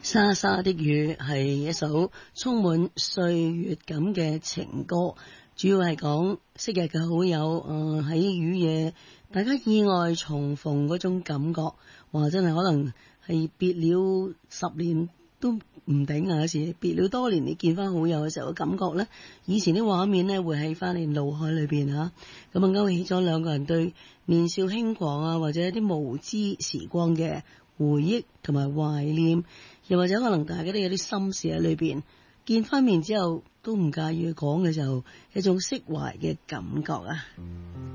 沙沙的雨係一首充滿歲月感嘅情歌，主要係講昔日嘅好友，喺雨夜大家意外重逢嗰種感覺，哇！真係可能係別了10年都唔頂啊！有時別了多年，你見翻好友嘅時候嘅感覺呢，以前啲畫面呢會喺翻你腦海裏邊啊，咁啊勾起咗兩個人對年少輕狂啊，或者一啲無知時光嘅回憶同埋懷念，又或者可能大家都有啲心事喺裏邊，見翻面之後都唔介意佢講嘅時候，一種釋懷嘅感覺啊。